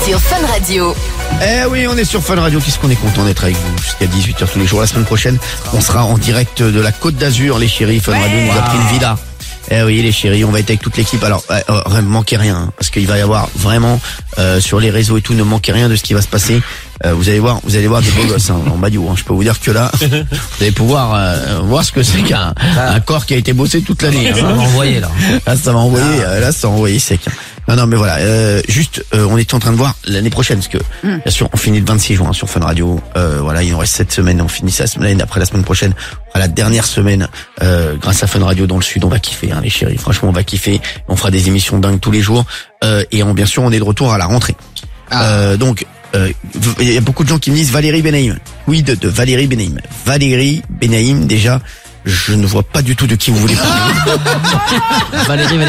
sur Fun Radio. Eh oui, on est sur Fun Radio. Qu'est-ce qu'on est content d'être avec vous jusqu'à 18h tous les jours. La semaine prochaine, on sera en direct de la Côte d'Azur, les chéris. Fun Radio nous a pris une villa. Eh oui, les chéris, on va être avec toute l'équipe. Alors, manquez rien, hein, parce qu'il va y avoir vraiment sur les réseaux et tout, ne manquez rien de ce qui va se passer. Vous allez voir des beaux gosses en maillot. Hein. Je peux vous dire que là, vous allez pouvoir voir ce que c'est qu'un corps qui a été bossé toute l'année. Ça va envoyer là. Là, ça va envoyer. Là, ça va envoyer sec. Non, mais voilà. On est en train de voir l'année prochaine, parce que bien sûr, on finit le 26 juin sur Fun Radio. Voilà, il nous reste 7 semaines. On finit ça la semaine après, la semaine prochaine. À la dernière semaine, grâce à Fun Radio dans le Sud, on va kiffer, hein, les chéris. Franchement, on va kiffer. On fera des émissions dingues tous les jours. Et bien sûr, on est de retour à la rentrée. Donc, il y a beaucoup de gens qui me disent Valérie Benaïm. Oui, de Valérie Benaïm. Valérie Benaïm, déjà, je ne vois pas du tout de qui vous voulez parler. Valérie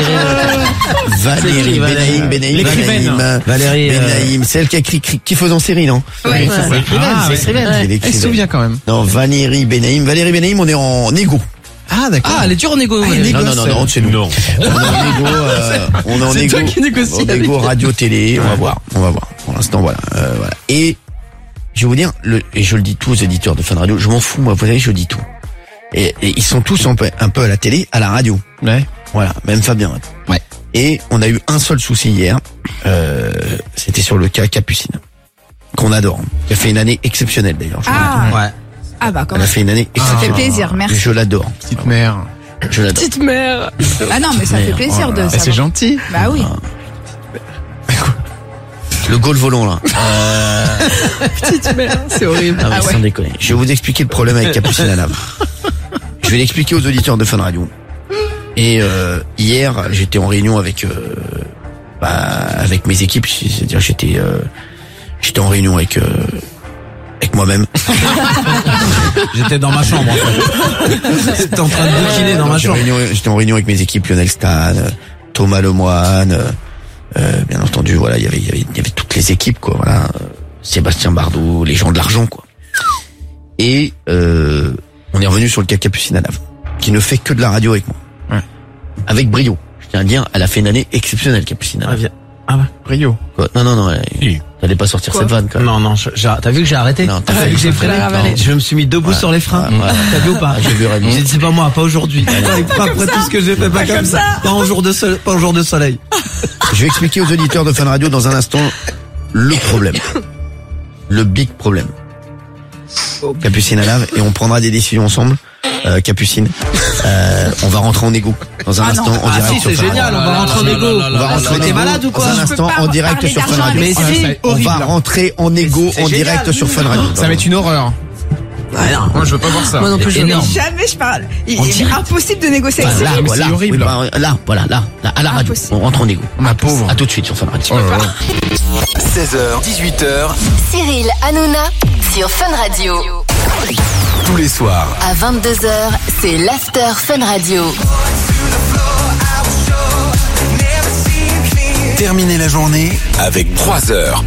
Benaïm. Valérie Benaïm, celle qui a écrit qui faisait en série, non? Oui, c'est elle se souvient quand même. Non, Valérie Benaïm, on est en égo. Ah d'accord. Ah, elle est dure en égo. Non, c'est nous. Non. On est en C'est égo. toi qui négocie En égo radio télé, on va voir. Pour l'instant, voilà. Et je vais vous dire, et je le dis tous aux éditeurs de Fun Radio, je m'en fous, moi, vous savez, je dis tout. Et ils sont tous un peu à la télé, à la radio. Ouais. Voilà, même Fabien. Ouais. Et on a eu un seul souci hier, c'était sur le cas Capucine, qu'on adore, qui a fait une année exceptionnelle d'ailleurs. Ouais. Ah bah quand Elle a même. fait une année Ça fait exceptionnelle. plaisir, merci. Je l'adore. Petite mère. Je l'adore. Petite mère. Ah non, mais ça fait plaisir de Eh, ça. c'est gentil. Bah oui. Le goal volant là. Petite mère, c'est horrible. Non, mais sans déconner. Je vais vous expliquer le problème avec Capucine à Lave. Je vais l'expliquer aux auditeurs de Fun Radio. Et hier, j'étais en réunion avec mes équipes. C'est-à-dire, j'étais en réunion avec moi-même. J'étais dans ma chambre en fait. J'étais en train de bouquiner dans ma chambre. J'étais en réunion avec mes équipes, Lionel Stan, Thomas Lemoine, bien entendu, voilà, il y avait toutes les équipes, quoi, voilà, Sébastien Bardot, les gens de l'argent, quoi. Et on est revenu sur le cas Capucine à Lave, qui ne fait que de la radio avec moi. Ouais. Avec brio. Je tiens à dire, elle a fait une année exceptionnelle, Capucine à Lave. Ah ouais. Rio. Quoi. Non, elle allait pas sortir cette vanne, quand même. Non, t'as vu que j'ai arrêté? Non, t'as vu fait- que j'ai freiné? ravalé. Je me suis mis debout sur les freins. Ouais. T'as vu ou pas? J'ai vu Raymond. J'ai dit c'est pas moi, pas aujourd'hui. Pas après tout ce que j'ai fait, pas comme ça. Pas en jour de soleil. Je vais expliquer aux auditeurs de Fun Radio dans un instant le problème. Le big problème. Capucine à Lave, et on prendra des décisions ensemble. Capucine, on va rentrer en égo dans un instant en direct sur c'est Fun génial, Radio. on va rentrer en égo. On va rentrer en T'es égo malade ou quoi? dans un instant en direct sur Fun Radio. Mais si. On va rentrer en égo en direct sur Fun Radio. Ça va être une horreur. Ah non. Moi je veux pas voir ça. Moi non plus, je veux Mais pas. jamais je parle. Il est impossible de négocier avec Là, ça. voilà, c'est horrible. oui, là, à la radio. Impossible. On rentre en égo. Ma pauvre. À tout de suite sur Fun Radio. 16h, 18h, Cyril Hanouna sur Fun Radio. tous les soirs. À 22h, c'est l'After Fun Radio. Terminez la journée avec 3 heures